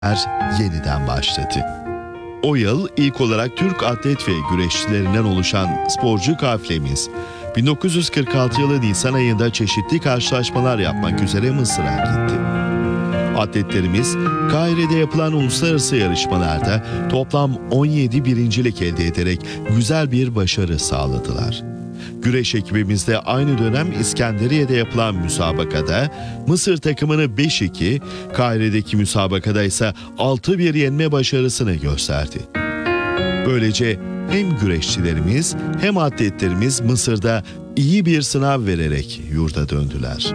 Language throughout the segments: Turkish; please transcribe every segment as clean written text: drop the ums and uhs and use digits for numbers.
yeniden başladı. O yıl ilk olarak Türk atlet ve güreşçilerinden oluşan sporcu kafilemiz 1946 yılı Nisan ayında çeşitli karşılaşmalar yapmak üzere Mısır'a gitti. Atletlerimiz Kahire'de yapılan uluslararası yarışmalarda toplam 17 birincilik elde ederek güzel bir başarı sağladılar. Güreş ekibimiz de aynı dönem İskenderiye'de yapılan müsabakada Mısır takımını 5-2, Kahire'deki müsabakada ise 6-1 yenme başarısını gösterdi. Böylece hem güreşçilerimiz hem atletlerimiz Mısır'da iyi bir sınav vererek yurda döndüler.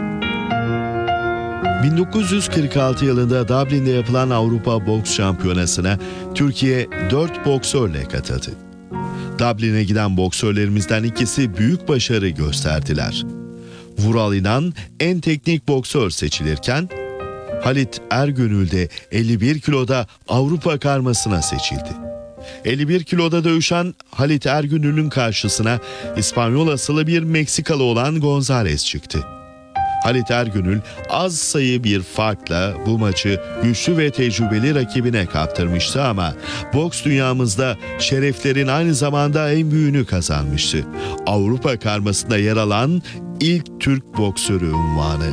1946 yılında Dublin'de yapılan Avrupa Boks Şampiyonası'na Türkiye 4 boksörle katıldı. Dublin'e giden boksörlerimizden ikisi büyük başarı gösterdiler. Vural İnan en teknik boksör seçilirken, Halit Ergönül de 51 kiloda Avrupa karmasına seçildi. 51 kiloda dövüşen Halit Ergönül'ün karşısına İspanyol asıllı bir Meksikalı olan González çıktı. Halit Ergönül az sayı bir farkla bu maçı güçlü ve tecrübeli rakibine kaptırmıştı ama boks dünyamızda şereflerin aynı zamanda en büyüğünü kazanmıştı. Avrupa karmasında yer alan ilk Türk boksörü unvanı.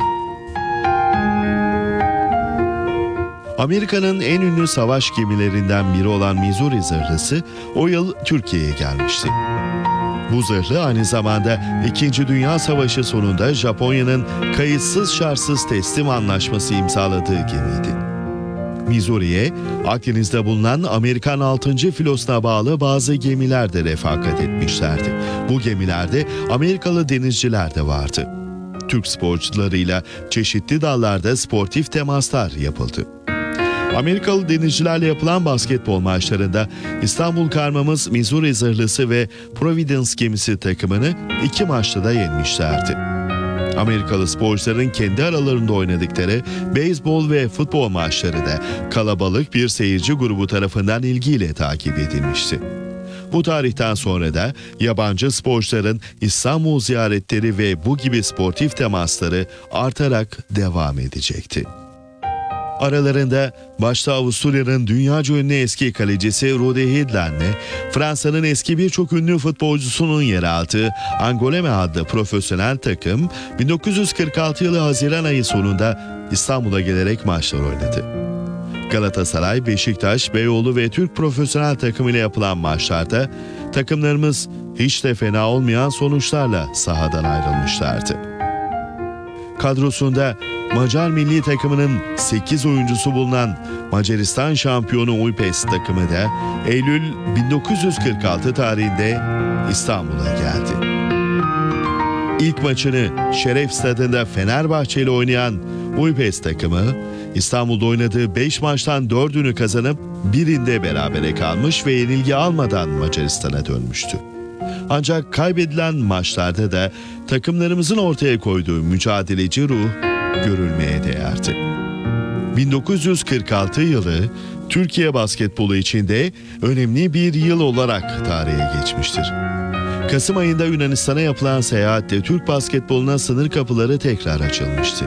Amerika'nın en ünlü savaş gemilerinden biri olan Missouri zırhlısı o yıl Türkiye'ye gelmişti. Bu zırhlı aynı zamanda 2. Dünya Savaşı sonunda Japonya'nın kayıtsız şartsız teslim anlaşması imzaladığı gemiydi. Missouri'ye Akdeniz'de bulunan Amerikan 6. Filosuna bağlı bazı gemiler de refakat etmişlerdi. Bu gemilerde Amerikalı denizciler de vardı. Türk sporcularıyla çeşitli dallarda sportif temaslar yapıldı. Amerikalı denizcilerle yapılan basketbol maçlarında İstanbul karmamız Missouri zırhlısı ve Providence gemisi takımını 2 maçta da yenmişlerdi. Amerikalı sporcuların kendi aralarında oynadıkları beyzbol ve futbol maçları da kalabalık bir seyirci grubu tarafından ilgiyle takip edilmişti. Bu tarihten sonra da yabancı sporcuların İstanbul ziyaretleri ve bu gibi sportif temasları artarak devam edecekti. Aralarında başta Avusturya'nın dünyaca ünlü eski kalecisi Rudi Hidland'le Fransa'nın eski birçok ünlü futbolcusunun yer aldığı Angoulême adlı profesyonel takım 1946 yılı Haziran ayı sonunda İstanbul'a gelerek maçlar oynadı. Galatasaray, Beşiktaş, Beyoğlu ve Türk profesyonel takımı ile yapılan maçlarda takımlarımız hiç de fena olmayan sonuçlarla sahadan ayrılmışlardı. Kadrosunda Macar milli takımının 8 oyuncusu bulunan Macaristan şampiyonu Újpest takımı da Eylül 1946 tarihinde İstanbul'a geldi. İlk maçını Şeref Stadı'nda Fenerbahçe ile oynayan Újpest takımı İstanbul'da oynadığı 5 maçtan 4'ünü kazanıp birinde berabere kalmış ve yenilgi almadan Macaristan'a dönmüştü. Ancak kaybedilen maçlarda da takımlarımızın ortaya koyduğu mücadeleci ruh görülmeye değerdi. 1946 yılı Türkiye basketbolu için de önemli bir yıl olarak tarihe geçmiştir. Kasım ayında Yunanistan'a yapılan seyahatte Türk basketboluna sınır kapıları tekrar açılmıştı.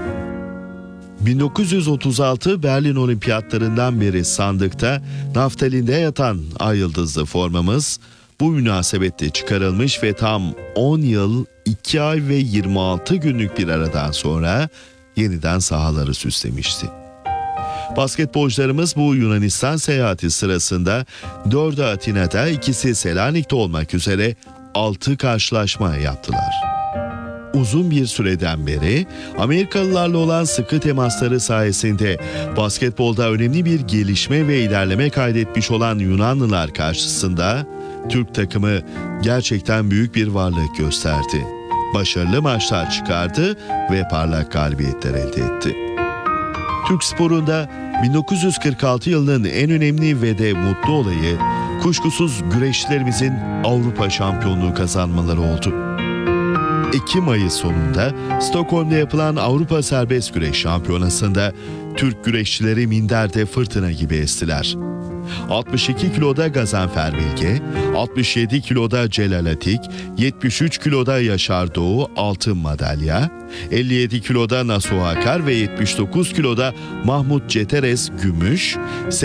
1936 Berlin Olimpiyatlarından beri sandıkta naftalinde yatan ay yıldızlı formamız bu münasebetle çıkarılmış ve tam 10 yıl, 2 ay ve 26 günlük bir aradan sonra yeniden sahaları süslemişti. Basketbolcularımız bu Yunanistan seyahati sırasında 4'ü Atina'da, 2'si Selanik'te olmak üzere 6 karşılaşma yaptılar. Uzun bir süreden beri Amerikalılarla olan sıkı temasları sayesinde basketbolda önemli bir gelişme ve ilerleme kaydetmiş olan Yunanlılar karşısında Türk takımı gerçekten büyük bir varlık gösterdi. Başarılı maçlar çıkardı ve parlak galibiyetler elde etti. Türk sporunda 1946 yılının en önemli ve de mutlu olayı kuşkusuz güreşçilerimizin Avrupa şampiyonluğu kazanmaları oldu. Ekim ayı sonunda Stockholm'da yapılan Avrupa Serbest Güreş Şampiyonası'nda Türk güreşçileri minderde fırtına gibi estiler. 62 kiloda Gazanfer Bilge, 67 kiloda Celal Atik, 73 kiloda Yaşar Doğu altın madalya, 57 kiloda Nasuh Akar ve 79 kiloda Mahmut Ceteres gümüş,